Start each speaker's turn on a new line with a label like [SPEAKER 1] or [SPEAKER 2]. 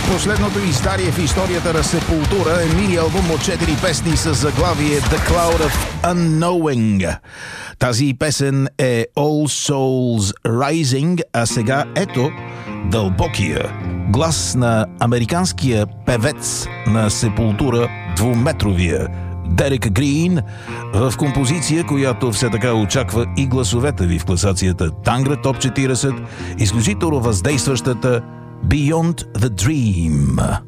[SPEAKER 1] Последното издарие в историята на Сепултура е мини албум от 4 песни с заглавие The Cloud of Unknowing. Тази песен е All Souls Rising, а сега ето дълбокия глас на американския певец на Сепултура, двуметровия Дерек Грин, в композиция, която все така очаква и гласовете ви в класацията Тангра Топ 40, изключително въздействащата Beyond the Dream.